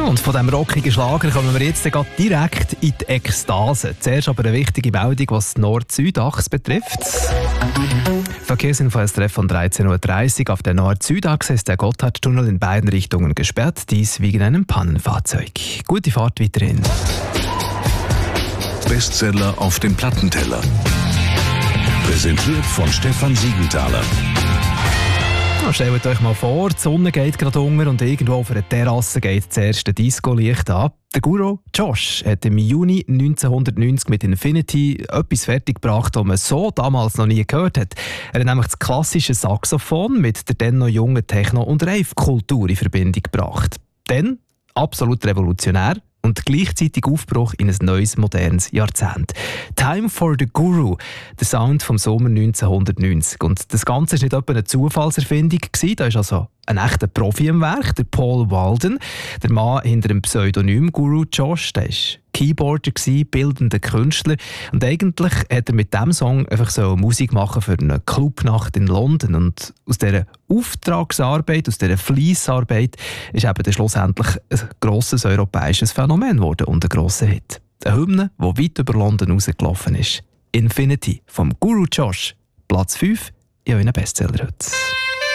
Und von diesem rockigen Schlager kommen wir jetzt direkt in die Ekstase. Zuerst aber eine wichtige Meldung, was die Nord-Süd-Achse betrifft. Verkehrsinfo SRF von 13.30 Uhr. Auf der Nord-Süd-Achse ist der Gotthardtunnel in beiden Richtungen gesperrt. Dies wegen einem Pannenfahrzeug. Gute Fahrt weiterhin. Bestseller auf dem Plattenteller. Präsentiert von Stefan Siegenthaler. Stellt euch mal vor, die Sonne geht gerade unter und irgendwo auf einer Terrasse geht das erste Disco-Licht an. Der Guru Josh hat im Juni 1990 mit Infinity etwas fertiggebracht, das man so damals noch nie gehört hat. Er hat nämlich das klassische Saxophon mit der dann noch jungen Techno- und Rave-Kultur in Verbindung gebracht. Dann absolut revolutionär und gleichzeitig Aufbruch in ein neues, modernes Jahrzehnt. «Time for the Guru», der Sound vom Sommer 1990. Und das Ganze war nicht etwa eine Zufallserfindung. Da ist also ein echter Profi im Werk, der Paul Walden, der Mann hinter dem Pseudonym Guru Josh. Der war Keyboarder, bildender Künstler. Und eigentlich hat er mit diesem Song einfach so Musik machen für eine Clubnacht in London. Und aus dieser Auftragsarbeit, aus dieser Fleissarbeit ist eben dann schlussendlich ein grosses europäisches Phänomen geworden und ein grosser Hit. Eine Hymne, die weit über London rausgelaufen ist. «Infinity» vom Guru Josh. Platz 5 in euren Bestseller heute.